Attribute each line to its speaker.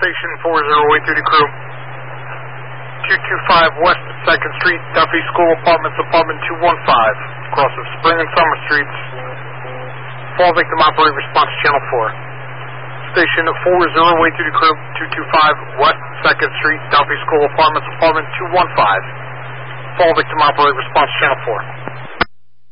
Speaker 1: Station 4083 to crew. 225 West 2nd Street, Duffy School Apartments, Apartment 215. Crosses Spring and Summer Streets. Fall victim operating response channel 4. Station 4083 to crew. 225 West 2nd Street, Duffy School Apartments, Apartment 215. Fall victim operating response channel 4.